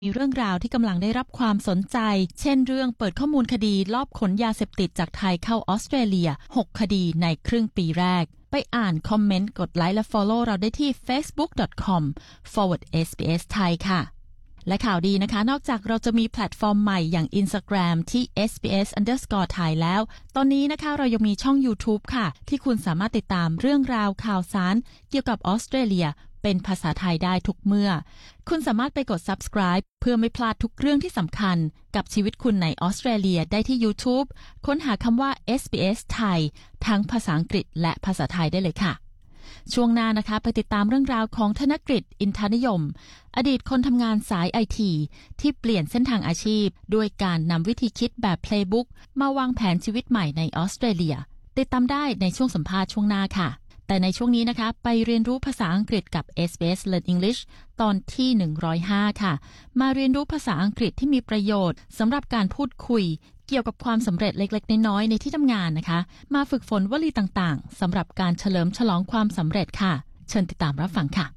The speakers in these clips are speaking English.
มีเรื่องราวที่กำลังได้รับความสนใจเช่นเรื่องเปิดข้อมูลคดีลอบขนยาเสพติดจากไทยเข้าออสเตรเลีย6คดีในครึ่งปีแรกไปอ่านคอมเมนต์กดไลค์และ follow เราได้ที่ facebook.com/sbs Thai ค่ะและข่าวดีนะคะนอกจากเราจะมีแพลตฟอร์มใหม่อย่าง Instagram ที่ sbs_thai แล้วตอนนี้นะคะเรายังมีช่อง YouTube ค่ะที่คุณสามารถติดตามเรื่องราวข่าวสารเกี่ยวกับออสเตรเลียเป็นภาษาไทยได้ทุกเมื่อคุณสามารถไปกด subscribe เพื่อไม่พลาดทุกเรื่องที่สำคัญกับชีวิตคุณในออสเตรเลียได้ที่ YouTube ค้นหาคำว่า SBS ไทยทั้งภาษาอังกฤษและภาษาไทยได้เลยค่ะช่วงหน้านะคะไปติดตามเรื่องราวของธนกฤษอินทนิยมอดีตคนทำงานสาย IT ที่เปลี่ยนเส้นทางอาชีพด้วยการนำวิธีคิดแบบ Playbook มาวางแผนชีวิตใหม่ในออสเตรเลียติดตามได้ในช่วงสัมภาษณ์ช่วงหน้าค่ะแต่ในช่วงนี้นะคะไปเรียนรู้ภาษาอังกฤษกับ SBS Learn English ตอนที่105ค่ะมาเรียนรู้ภาษาอังกฤษที่มีประโยชน์สำหรับการพูดคุยเกี่ยวกับความสำเร็จเล็กๆน้อยๆในที่ทำงานนะคะมาฝึกฝนวลีต่างๆสำหรับการเฉลิมฉลองความสำเร็จค่ะเชิญติดตามรับฟังค่ะ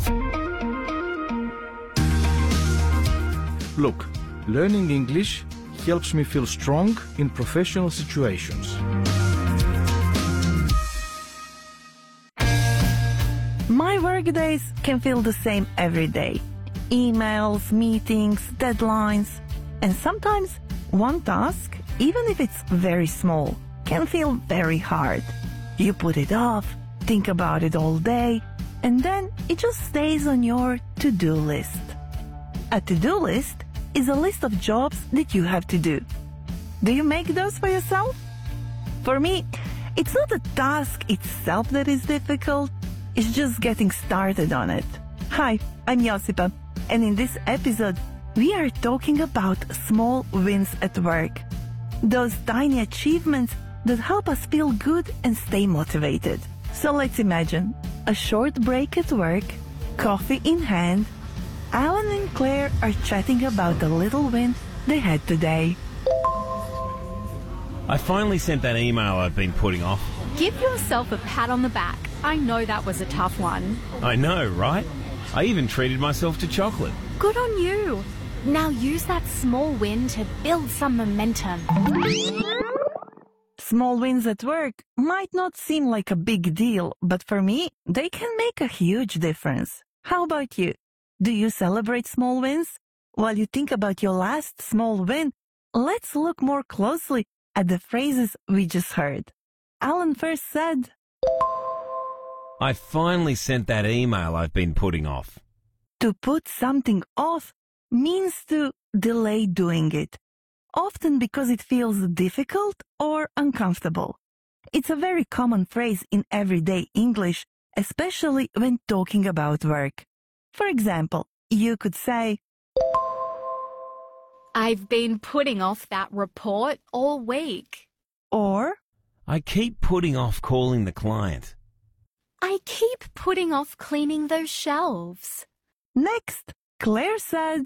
Look, learning English helps me feel strong in professional situations. My work days can feel the same every day. Emails, meetings, deadlines, and sometimes one task, even if it's very small, can feel very hard. You put it off, think about it all day, and then it just stays on your to-do list. A to-do list is a list of jobs that you have to do. Do you make those for yourself? For me, it's not the task itself that is difficult.It's just getting started on it. Hi, I'm Josipa, and in this episode, we are talking about small wins at work. Those tiny achievements that help us feel good and stay motivated. So let's imagine a short break at work, coffee in hand. Alan and Claire are chatting about the little win they had today. I finally sent that email I've been putting off. Give yourself a pat on the back.I know that was a tough one. I know, right? I even treated myself to chocolate. Good on you. Now use that small win to build some momentum. Small wins at work might not seem like a big deal, but for me, they can make a huge difference. How about you? Do you celebrate small wins? While you think about your last small win, let's look more closely at the phrases we just heard. Alan first said,I finally sent that email I've been putting off. To put something off means to delay doing it, often because it feels difficult or uncomfortable. It's a very common phrase in everyday English, especially when talking about work. For example, you could say, I've been putting off that report all week. Or, I keep putting off calling the client.I keep putting off cleaning those shelves. Next, Claire said,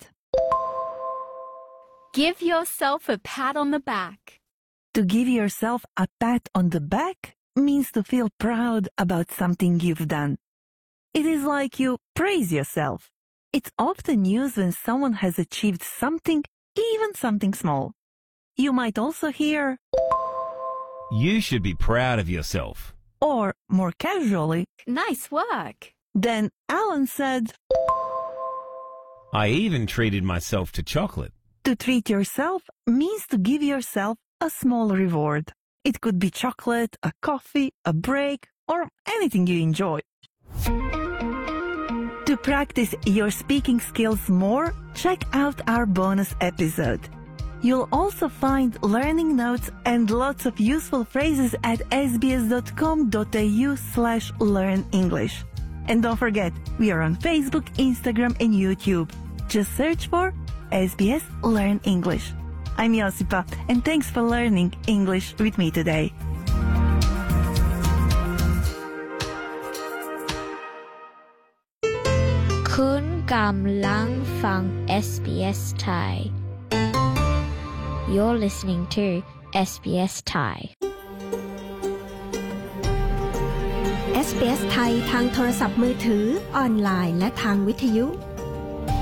Give yourself a pat on the back. To give yourself a pat on the back means to feel proud about something you've done. It is like you praise yourself. It's often used when someone has achieved something, even something small. You might also hear, You should be proud of yourself.Or, more casually, Nice work. Then Alan said, I even treated myself to chocolate. To treat yourself means to give yourself a small reward. It could be chocolate, a coffee, a break, or anything you enjoy. To practice your speaking skills more, check out our bonus episode.You'll also find learning notes and lots of useful phrases at sbs.com.au/learnenglish. And don't forget, we are on Facebook, Instagram, and YouTube. Just search for SBS Learn English. I'm Josipa, and thanks for learning English with me today. คุณกำลังฟัง SBS Thai You're listening to SBS Thai SBS ไทยทางโทรศัพท์มือถือออนไลน์และทางวิทยุ